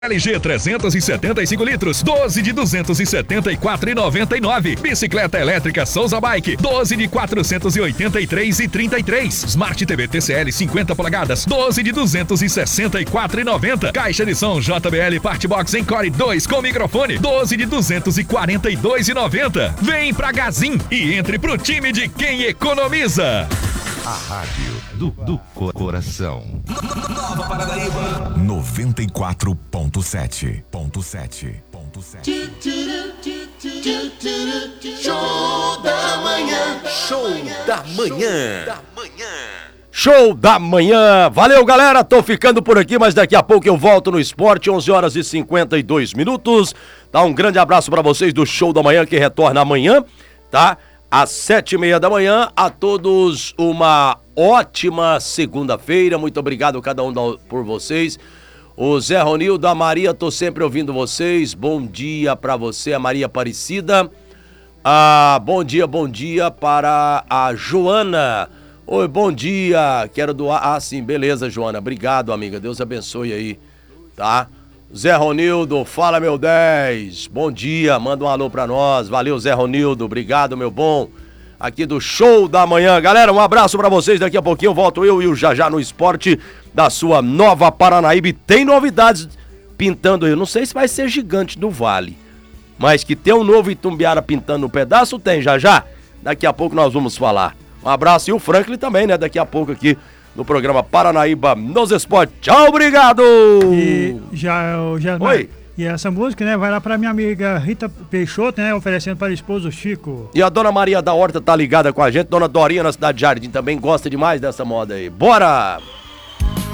LG 375 litros, 12 de 274,99. Bicicleta elétrica Souza Bike, 12 de 483,33. Smart TV TCL 50 polegadas, 12 de 264,90. Caixa de som JBL Partbox Encore 2 com microfone, 12 de 242,90. Vem pra Gazin e entre pro time de quem economiza. A rádio do coração. Nova Paranaíba 94.7. Show da manhã. Show da manhã. Show da manhã. Valeu, galera. Tô ficando por aqui, mas daqui a pouco eu volto no esporte, 11h52. Dá um grande abraço pra vocês do Show da Manhã, que retorna amanhã, tá? Às 7h30 da manhã. A todos uma ótima segunda-feira. Muito obrigado cada um por vocês. O Zé Ronildo, a Maria, tô sempre ouvindo vocês. Bom dia pra você, a Maria Aparecida. Bom dia para a Joana. Oi, bom dia. Quero doar. Sim, beleza, Joana. Obrigado, amiga. Deus abençoe aí, tá? Zé Ronildo, fala, meu 10. Bom dia, manda um alô pra nós. Valeu, Zé Ronildo, obrigado, meu bom. Aqui do Show da Manhã. Galera, um abraço pra vocês. Daqui a pouquinho volto eu e o Jajá no esporte da sua Nova Paranaíba. E tem novidades pintando aí. Não sei se vai ser Gigante do Vale, mas que tem um novo Itumbiara pintando um pedaço, tem, Jajá. Daqui a pouco nós vamos falar. Um abraço e o Franklin também, né? Daqui a pouco aqui no programa Paranaíba nos Esportes. Tchau, obrigado! E Oi. E essa música, né, vai lá pra minha amiga Rita Peixoto, né, oferecendo para o esposo Chico. E a dona Maria da Horta tá ligada com a gente, dona Dorinha na Cidade de Jardim também gosta demais dessa moda aí. Bora!